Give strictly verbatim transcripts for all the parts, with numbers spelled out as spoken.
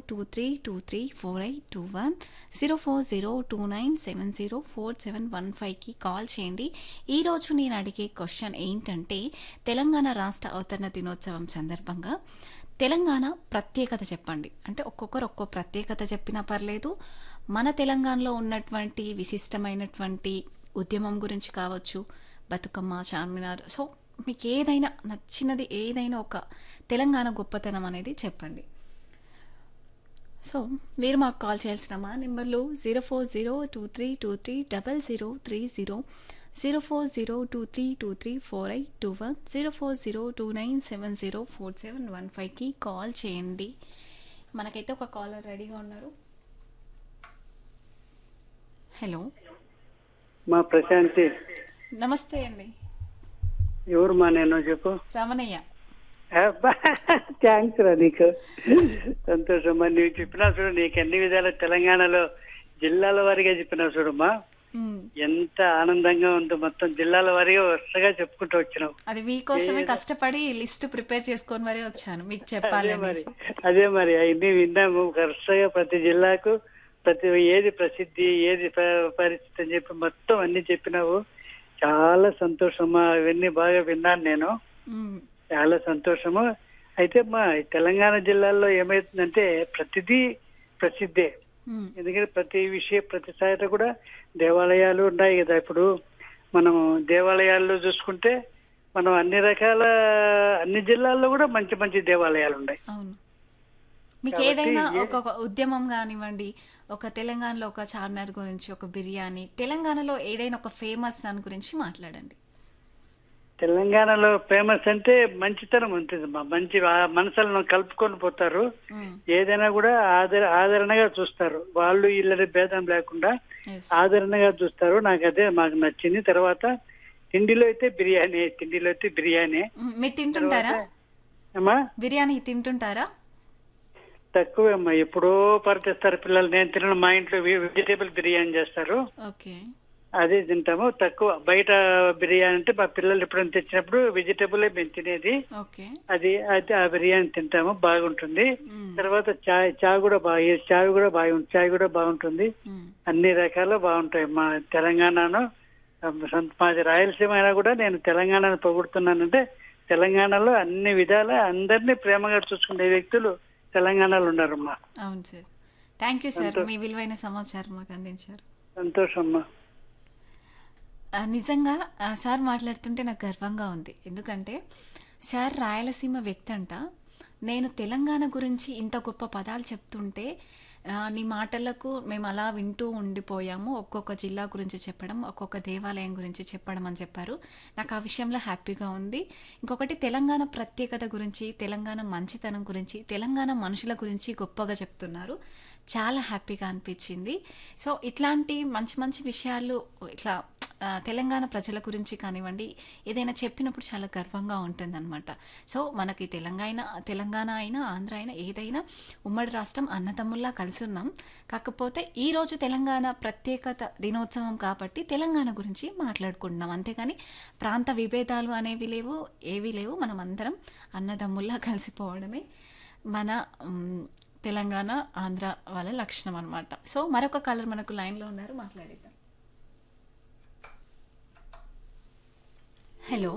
Two three two three four eight two one zero four zero two nine seven zero four seven one ఫైవ్కి call చేయండి. ఈరోజు నేను అడిగే question ఏంటంటే, తెలంగాణ రాష్ట్ర అవతరణ దినోత్సవం సందర్భంగా తెలంగాణ ప్రత్యేకత చెప్పండి. అంటే ఒక్కొక్కరు ఒక్కో ప్రత్యేకత చెప్పినా పర్లేదు, మన తెలంగాణలో ఉన్నటువంటి విశిష్టమైనటువంటి ఉద్యమం గురించి కావచ్చు, బతుకమ్మ, చార్మినార్, సో మీకు ఏదైనా నచ్చినది ఏదైనా ఒక తెలంగాణ గొప్పతనం అనేది చెప్పండి. సో మీరు మాకు కాల్ చేయాల్సిన మా నెంబర్లు zero four zero two three two three double zero three zero zero four zero two three two three four eight two one zero four zero two nine seven zero four seven one ఫైవ్కి call చేయండి. మనకైతే ఒక caller రెడీగా ఉన్నారు. Hello, మా ప్రశాంతి. నమస్తే అండి. ఎవరు మా నేను చెప్పు. రమణయ్య. థ్యాంక్స్ రా, నీకు సంతోషమ్మా. నువ్వు చెప్పినా చూడు, నీకు అన్ని విధాల తెలంగాణలో జిల్లాల వారిగా చెప్పినావు చూడమ్మా, ఎంత ఆనందంగా ఉందో. మొత్తం జిల్లాల వారిగా వరుసగా చెప్పుకుంటూ వచ్చినావు. అది మీకోసమే కష్టపడి లిస్ట్ ప్రిపేర్ చేసుకొని మరీ వచ్చాను మీకు చెప్పాలి. మరి అదే మరి అవన్నీ విన్నాము. వరుసగా ప్రతి జిల్లాకు ప్రతి ఏది ప్రసిద్ధి, ఏది పరిస్థితి అని చెప్పి మొత్తం అన్ని చెప్పినావు. చాలా సంతోషమా, ఇవన్నీ బాగా విన్నాను నేను. చాలా సంతోషము. అయితే మా తెలంగాణ జిల్లాల్లో ఏమైతుందంటే ప్రతిదీ ప్రసిద్ధే. ఎందుకంటే ప్రతి విషయం ప్రతిసారి కూడా దేవాలయాలు ఉన్నాయి కదా. ఇప్పుడు మనం దేవాలయాల్లో చూసుకుంటే మనం అన్ని రకాల అన్ని జిల్లాల్లో కూడా మంచి మంచి దేవాలయాలు ఉన్నాయి. అవును. మీకు ఏదైనా ఒక ఉద్యమం కానివ్వండి, ఒక తెలంగాణలో ఒక చార్మినార్ గురించి, ఒక బిర్యానీ, తెలంగాణలో ఏదైనా ఒక ఫేమస్ దాని గురించి మాట్లాడండి. తెలంగాణలో ఫేమస్ అంటే మంచితనం ఉంటుంది. మంచి మనసులను కలుపుకొని పోతారు. ఏదైనా కూడా ఆదర ఆదరణగా చూస్తారు. వాళ్ళు ఇళ్ళని భేదం లేకుండా ఆదరణగా చూస్తారు. నాకు అదే మాకు నచ్చింది. తర్వాత తిండిలో అయితే బిర్యానీ, తిండిలో అయితే బిర్యానీ. మీరు తింటుంటారా? బిర్యానీ తింటుంటారా? తక్కువే అమ్మా, ఎప్పుడో పరిచేస్తారు పిల్లలు. నేను తినను. మా ఇంట్లో వెజిటేబుల్ బిర్యానీ చేస్తారు, అదే తింటాము. తక్కువ బయట బిర్యానీ అంటే మా పిల్లలు ఎప్పుడైనా తెచ్చినప్పుడు వెజిటేబుల్ మేము తినేది. అది అయితే ఆ బిర్యానీ తింటాము, బాగుంటుంది. తర్వాత చాయ్ చాయ్ కూడా బాగా చాయ్ కూడా బాగుంటుంది చాయ్ కూడా బాగుంటుంది. అన్ని రకాలు బాగుంటాయి మా తెలంగాణను. మాది రాయలసీమ అయినా కూడా నేను తెలంగాణను పొగుడుతున్నానంటే, తెలంగాణలో అన్ని విధాల అందరినీ ప్రేమగా చూసుకునే వ్యక్తులు తెలంగాణలో ఉన్నారమ్మా. అవును సార్, థ్యాంక్ యూ సార్, మీ విలువైన సమాచారం మాకు అందించారు. సంతోషమ్మా. నిజంగా సార్ మాట్లాడుతుంటే నాకు గర్వంగా ఉంది. ఎందుకంటే సార్ రాయలసీమ వ్యక్తి అంట. నేను తెలంగాణ గురించి ఇంత గొప్ప పదాలు చెప్తుంటే నీ మాటలకు మేము అలా వింటూ ఉండిపోయాము. ఒక్కొక్క జిల్లా గురించి చెప్పడం, ఒక్కొక్క దేవాలయం గురించి చెప్పడం అని చెప్పారు. నాకు ఆ విషయంలో హ్యాపీగా ఉంది. ఇంకొకటి తెలంగాణ ప్రత్యేకత గురించి, తెలంగాణ మంచితనం గురించి, తెలంగాణ మనుషుల గురించి గొప్పగా చెప్తున్నారు. చాలా హ్యాపీగా అనిపించింది. సో ఇట్లాంటి మంచి మంచి విషయాలు ఇట్లా తెలంగాణ ప్రజల గురించి కానివ్వండి ఏదైనా చెప్పినప్పుడు చాలా గర్వంగా ఉంటుందన్నమాట. సో మనకి తెలంగాణ తెలంగాణ అయినా ఆంధ్ర అయినా ఏదైనా ఉమ్మడి రాష్ట్రం, అన్నదమ్ముల్లా కలిసి ఉన్నాం. కాకపోతే ఈరోజు తెలంగాణ ప్రత్యేకత దినోత్సవం కాబట్టి తెలంగాణ గురించి మాట్లాడుకుంటున్నాం. అంతేగాని ప్రాంత విభేదాలు అనేవి లేవు, ఏవి లేవు. మనం అందరం అన్నదమ్ముల్లా కలిసిపోవడమే మన తెలంగాణ ఆంధ్ర వాళ్ళ లక్షణం అనమాట. సో మరొక కాలర్ మనకు లైన్లో ఉన్నారు, మాట్లాడేద్దాం. హలో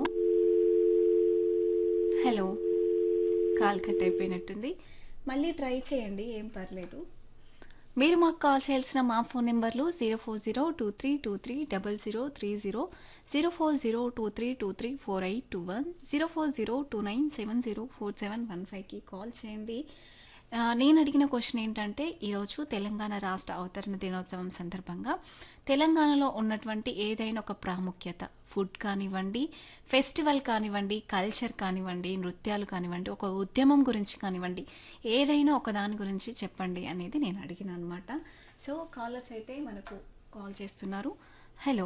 హలో కాల్ కట్ అయిపోయినట్టుంది. మళ్ళీ ట్రై చేయండి, ఏం పర్లేదు. మీరు మాకు కాల్ చేయాల్సిన మా ఫోన్ నెంబర్లు zero four zero two three two three double zero three zero zero four zero two three two three four eight two one zero four zero two nine seven zero four seven one ఫైవ్కి call చేయండి. నేను అడిగిన question ఏంటంటే, ఈరోజు తెలంగాణ రాష్ట్ర అవతరణ దినోత్సవం సందర్భంగా తెలంగాణలో ఉన్నటువంటి ఏదైనా ఒక ప్రాముఖ్యత, ఫుడ్ కానివ్వండి, ఫెస్టివల్ కానివ్వండి, కల్చర్ కానివ్వండి, నృత్యాలు కానివ్వండి, ఒక ఉద్యమం గురించి కానివ్వండి, ఏదైనా ఒక దాని గురించి చెప్పండి అనేది నేను అడిగిన అనమాట. సో కాలర్స్ అయితే మనకు కాల్ చేస్తున్నారు. Hello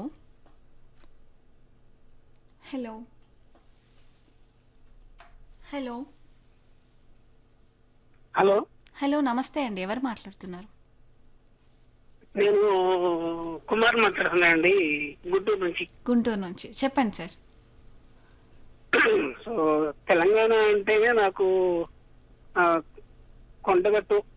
hello hello hello hello నమస్తే అండి, ఎవరు మాట్లాడుతున్నారు? నేను కుమార్ మాట్లాడుతున్నానండి, గుంటూరు నుంచి. గుంటూరు నుంచి చెప్పండి సార్. సో తెలంగాణ అంటేనే నాకు కొండగట్టు